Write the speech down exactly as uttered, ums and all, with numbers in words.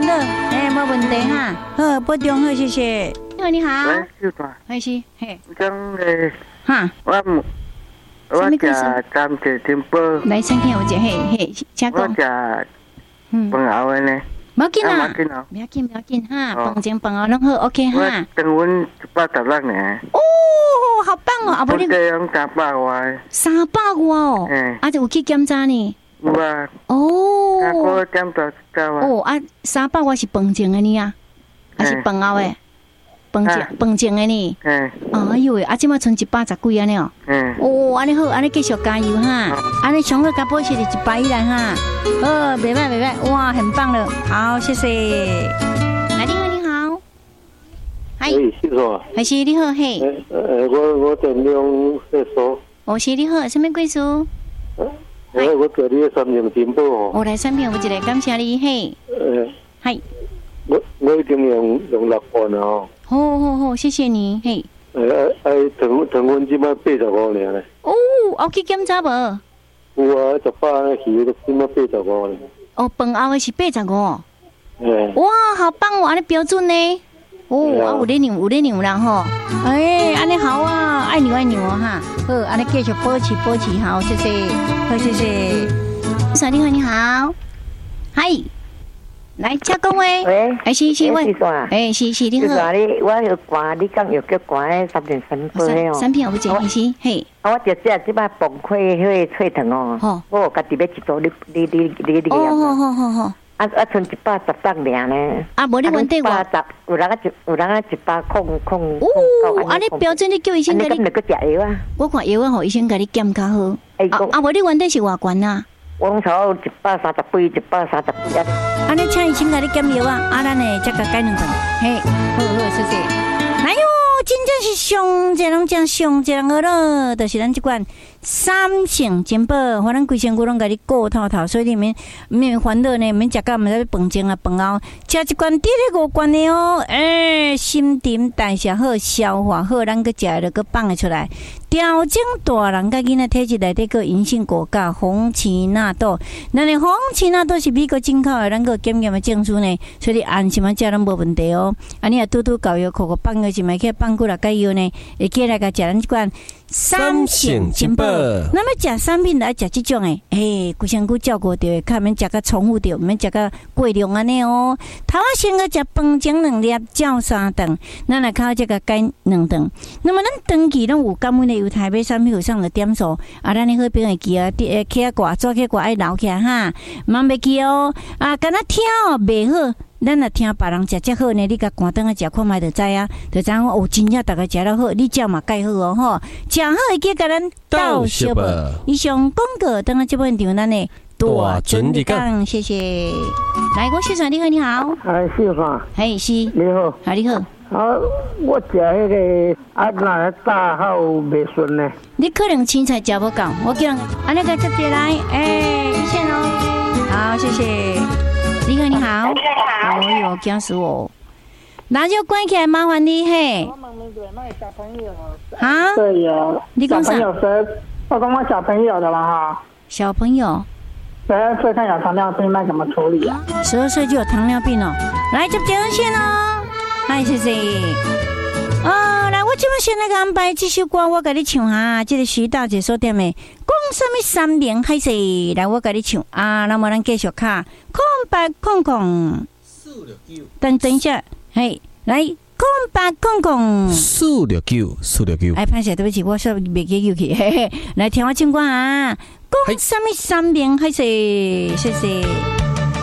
乐，哎，没问题哈。好，保重好，谢谢。你好，你好。 喂，小段。 还是嘿。 讲诶， 哈。 我我食三只金宝。 来，先听我讲，嘿嘿，请讲。 我食饭后的呢。 唔要紧啊，唔要紧，唔要紧哈，饭前饭后拢好 ，OK 哈。 我等阮一百十六呢。 哦，好棒哦！啊， 不你这样三百外。 三百外哦。嗯。啊，就有去检查呢。 有啊。 哦。 啊，我检查查啊。 哦啊，三百外是饭前的呢啊，还是饭后的？饭前饭前的呢。嗯。哎呦喂，啊，即马剩一百十几安尼哦。嗯。哦，安尼好，安尼继续加油哈！安尼上好加保持是一百以内哈。哦，袂歹袂歹，哇，很棒了，好，谢谢。来，你好，你好。嗨。 喂，是说。 还是你好嘿。 呃，我我电量在说。 哦，是你好，什么贵数？ 我我做你三瓶金宝哦。 我来三瓶，我一个感谢你嘿。呃。嗨。 我我已经用用六罐了哦。 好好好，谢谢你嘿。 哎哎，糖糖分即摆八十五年咧。 哦，有去检查无？ 有啊，十百鱼都即摆八十五咧。 哦，饭后的是八十五。 嗯。 哇，好棒哦，安尼标准呢。哦，啊有咧牛有咧牛啦吼。哎，安尼好啊，爱牛爱牛哦哈。好，安尼继续保持保持好，谢谢，好谢谢。你好，你好，嗨。来，请讲话。 喂， 哎，是是喂，哎，是是你好。 是你我要挂，你讲要叫挂诶，三片三片哦。 三片有一是嘿。 啊，我就只即摆崩溃迄个脆糖哦。好，我家己要一组，你你你你你。 哦好好好好。 啊啊，剩一百十张尔呢。 啊，无你问题我。 八十，有人啊一有人啊一百空空。 哦，啊，你标准你叫医生甲你。 你个食药啊？ 我看药啊，互医生甲你检较好。啊啊，无你问题是偌悬啊？ 我头一百三十几，一百三十几啊。 安尼请医生甲你检药啊，啊，咱呢再甲改两顿，嘿，好好谢谢。哎呦，真正是上一人正上一人好咯，就是咱这款三性金宝，反正规身躯拢甲你顾透透，所以你免免烦恼呢，免食到毋知要饭前啊饭后，食一罐滴咧五罐的哦，诶、欸，新陈代谢好，消化好，咱个食了个放得出来。调整大人甲囡仔体质内底个银杏果甲红奇纳豆，咱的红奇纳豆是美国进口的，咱个检验的证书呢，所以你安心啊食拢无问题哦。啊，你啊拄拄搞药，口口放药是咪去放几落解药呢？会记来甲食咱即款三性金宝。那么食产品来食即种诶，诶，规身躯照顾着，较免食甲重复着，毋免食甲过量安尼哦。头啊先个食饭前两粒，照三顿，咱来靠这个改两顿。那么咱长期拢有感恩的。有台北产品有上的点数，啊，咱你好朋会记啊，诶，起啊挂，做起挂爱留起来哈，莫袂记哦。啊，敢若听哦袂好，咱若听别人食遮好呢，你甲关灯啊食看卖就知啊，就知影哦，真正大家食了好，你食嘛介好哦吼，食好会记甲咱到小无。以上广告等下这本场咱的大准的讲，谢谢。来，我先生你好，你好。 哎，先生。 嘿，是。 你好。 啊，你好。 啊，我食迄个啊，那大号袂顺呢。 你可能青菜食无够，我叫人安尼个接接来，哎，一线哦，好，谢谢。你好，你好。你好。哎呦，惊死我！那就关起来，麻烦你嘿。 我问你对，那小朋友。 啊？ 对呀。 你讲啥？ 小朋友十，我讲我小朋友的啦哈。 小朋友。 十二岁看有糖尿病，那怎么处理啊？ 十二岁就有糖尿病哦，来接接热线哦。嗨，谢谢。啊，来，我今麦先来个安排这首歌，我甲你唱哈。这个徐大姐所点的，讲什么三年海誓，来我甲你唱啊。那么咱继续卡，空白空空。四六九。等等一下，嘿，来空白空空。 四六九，四六九。 哎，拍摄对不起，我说袂记有去，嘿嘿。来听我唱歌啊，讲什么三年海誓，谢谢。